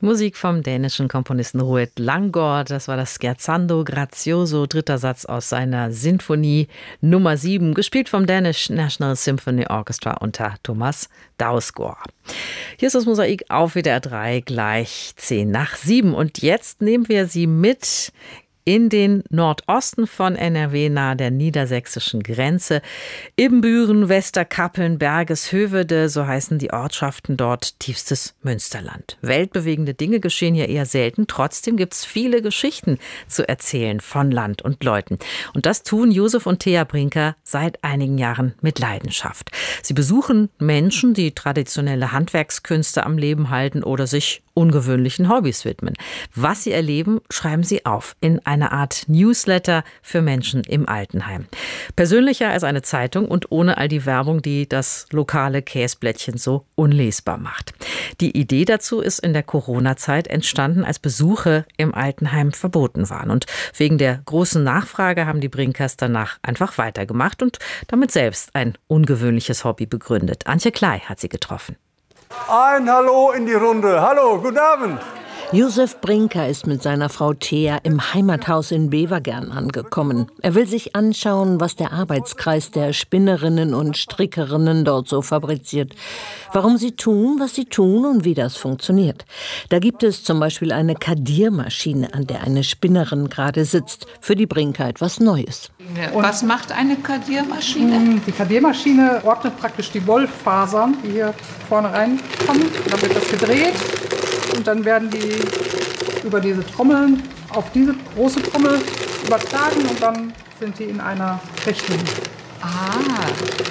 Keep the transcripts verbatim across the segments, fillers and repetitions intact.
Musik vom dänischen Komponisten Roet Langgaard. Das war das Scherzando Grazioso, dritter Satz aus seiner Sinfonie Nummer sieben, gespielt vom Danish National Symphony Orchestra unter Thomas Dausgaard. Hier ist das Mosaik auf W D R drei, gleich zehn nach sieben. Und jetzt nehmen wir Sie mit in den Nordosten von N R W, nahe der niedersächsischen Grenze. Ibbenbüren, Westerkappeln, Bergeshövede, so heißen die Ortschaften dort, tiefstes Münsterland. Weltbewegende Dinge geschehen hier eher selten. Trotzdem gibt es viele Geschichten zu erzählen von Land und Leuten. Und das tun Josef und Thea Brinker seit einigen Jahren mit Leidenschaft. Sie besuchen Menschen, die traditionelle Handwerkskünste am Leben halten oder sich ungewöhnlichen Hobbys widmen. Was sie erleben, schreiben sie auf in eine Art Newsletter für Menschen im Altenheim. Persönlicher als eine Zeitung und ohne all die Werbung, die das lokale Käsblättchen so unlesbar macht. Die Idee dazu ist in der Corona-Zeit entstanden, als Besuche im Altenheim verboten waren. Und wegen der großen Nachfrage haben die Brinkers danach einfach weitergemacht und damit selbst ein ungewöhnliches Hobby begründet. Antje Klei hat sie getroffen. Ein Hallo in die Runde. Hallo, guten Abend. Josef Brinker ist mit seiner Frau Thea im Heimathaus in Bevergern angekommen. Er will sich anschauen, was der Arbeitskreis der Spinnerinnen und Strickerinnen dort so fabriziert. Warum sie tun, was sie tun und wie das funktioniert. Da gibt es zum Beispiel eine Kadiermaschine, an der eine Spinnerin gerade sitzt. Für die Brinker etwas Neues. Und was macht eine Kadiermaschine? Die Kadiermaschine ordnet praktisch die Wollfasern, die hier vorne reinkommen. Dann wird das gedreht. Und dann werden die über diese Trommeln auf diese große Trommel übertragen und dann sind die in einer Rechnung. Ah.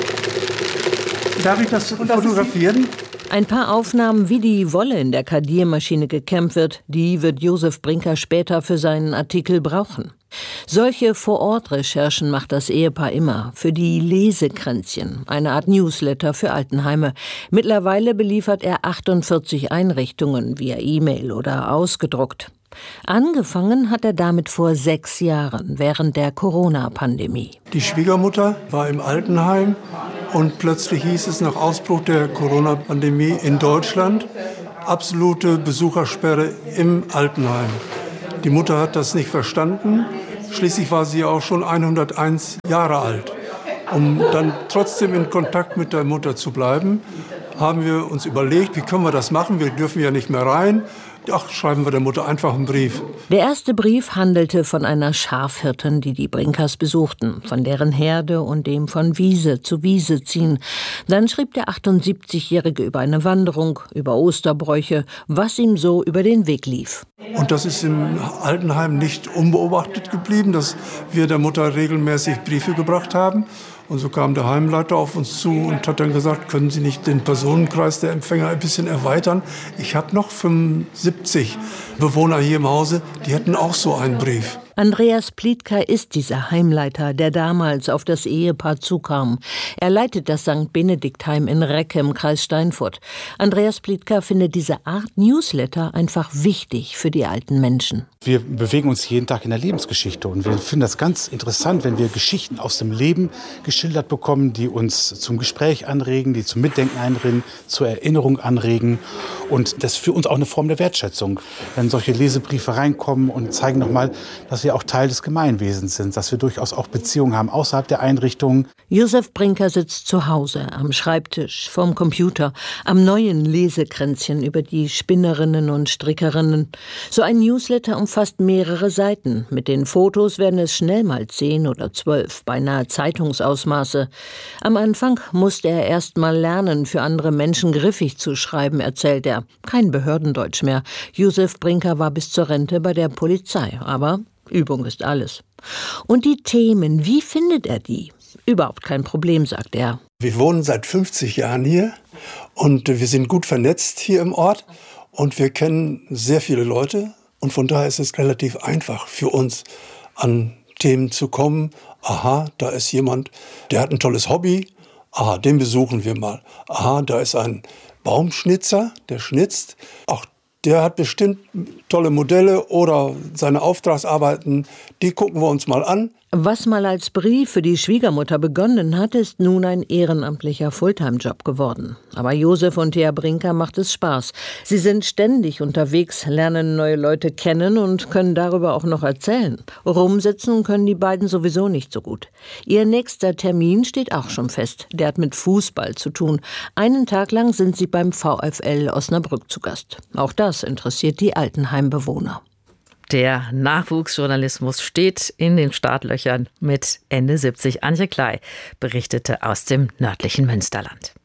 Darf ich das fotografieren? Ein paar Aufnahmen, wie die Wolle in der Kadiermaschine gekämmt wird, die wird Josef Brinker später für seinen Artikel brauchen. Solche Vor-Ort-Recherchen macht das Ehepaar immer für die Lesekränzchen, eine Art Newsletter für Altenheime. Mittlerweile beliefert er achtundvierzig Einrichtungen via E-Mail oder ausgedruckt. Angefangen hat er damit vor sechs Jahren, während der Corona-Pandemie. Die Schwiegermutter war im Altenheim und plötzlich hieß es nach Ausbruch der Corona-Pandemie in Deutschland, absolute Besuchersperre im Altenheim. Die Mutter hat das nicht verstanden. Schließlich war sie auch schon hunderteins Jahre alt. Um dann trotzdem in Kontakt mit der Mutter zu bleiben, haben wir uns überlegt, wie können wir das machen? Wir dürfen ja nicht mehr rein. Ach, schreiben wir der Mutter einfach einen Brief. Der erste Brief handelte von einer Schafhirtin, die die Brinkers besuchten, von deren Herde und dem von Wiese zu Wiese ziehen. Dann schrieb der achtundsiebzigjährige über eine Wanderung, über Osterbräuche, was ihm so über den Weg lief. Und das ist im Altenheim nicht unbeobachtet geblieben, dass wir der Mutter regelmäßig Briefe gebracht haben. Und so kam der Heimleiter auf uns zu und hat dann gesagt, können Sie nicht den Personenkreis der Empfänger ein bisschen erweitern? Ich habe noch fünfundsiebzig Bewohner hier im Hause, die hätten auch so einen Brief. Andreas Plietka ist dieser Heimleiter, der damals auf das Ehepaar zukam. Er leitet das Sankt Benediktheim in Recke im Kreis Steinfurt. Andreas Plietka findet diese Art Newsletter einfach wichtig für die alten Menschen. Wir bewegen uns jeden Tag in der Lebensgeschichte und wir finden das ganz interessant, wenn wir Geschichten aus dem Leben geschildert bekommen, die uns zum Gespräch anregen, die zum Mitdenken anregen, zur Erinnerung anregen. Und das ist für uns auch eine Form der Wertschätzung, wenn solche Lesebriefe reinkommen und zeigen nochmal, dass wir auch Teil des Gemeinwesens sind, dass wir durchaus auch Beziehungen haben außerhalb der Einrichtungen. Josef Brinker sitzt zu Hause, am Schreibtisch, vorm Computer, am neuen Lesekränzchen über die Spinnerinnen und Strickerinnen. So ein Newsletter umfasst mehrere Seiten. Mit den Fotos werden es schnell mal zehn oder zwölf, beinahe Zeitungsausmaße. Am Anfang musste er erst mal lernen, für andere Menschen griffig zu schreiben, erzählt er. Kein Behördendeutsch mehr. Josef Brinker war bis zur Rente bei der Polizei, aber Übung ist alles. Und die Themen, wie findet er die? Überhaupt kein Problem, sagt er. Wir wohnen seit fünfzig Jahren hier und wir sind gut vernetzt hier im Ort und wir kennen sehr viele Leute und von daher ist es relativ einfach für uns, an Themen zu kommen. Aha, da ist jemand, der hat ein tolles Hobby. Aha, den besuchen wir mal. Aha, da ist ein Baumschnitzer, der schnitzt. Auch der hat bestimmt tolle Modelle oder seine Auftragsarbeiten, die gucken wir uns mal an. Was mal als Brief für die Schwiegermutter begonnen hat, ist nun ein ehrenamtlicher Fulltime-Job geworden. Aber Josef und Thea Brinker macht es Spaß. Sie sind ständig unterwegs, lernen neue Leute kennen und können darüber auch noch erzählen. Rumsitzen können die beiden sowieso nicht so gut. Ihr nächster Termin steht auch schon fest. Der hat mit Fußball zu tun. Einen Tag lang sind sie beim VfL Osnabrück zu Gast. Auch das interessiert die Altenheimbewohner. Der Nachwuchsjournalismus steht in den Startlöchern mit Ende siebzig. Antje Klei berichtete aus dem nördlichen Münsterland.